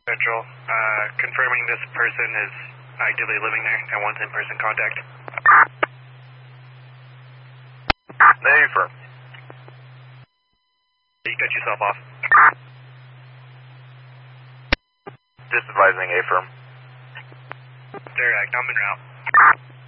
Central, confirming this person is actively living there and wants in-person contact. Affirm. You cut yourself off. Disadvising affirm. Direct, I'm en route.